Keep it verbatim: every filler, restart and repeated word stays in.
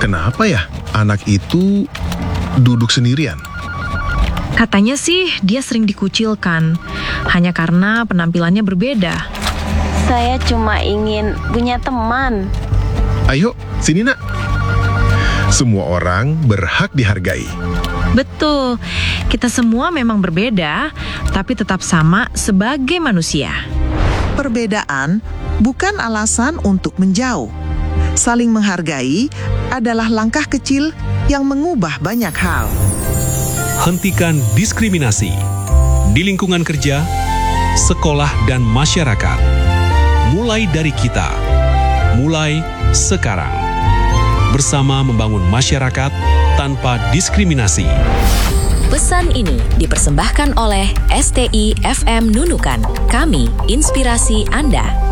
Kenapa ya anak itu duduk sendirian? Katanya sih dia sering dikucilkan, hanya karena penampilannya berbeda. Saya cuma ingin punya teman. Ayo, sini nak. Semua orang berhak dihargai. Betul, kita semua memang berbeda, tapi tetap sama sebagai manusia. Perbedaan bukan alasan untuk menjauh. Saling menghargai adalah langkah kecil yang mengubah banyak hal. Hentikan diskriminasi di lingkungan kerja, sekolah, dan masyarakat. Mulai dari kita, mulai sekarang. Bersama membangun masyarakat tanpa diskriminasi. Pesan ini dipersembahkan oleh S T I F M Nunukan. Kami, inspirasi Anda.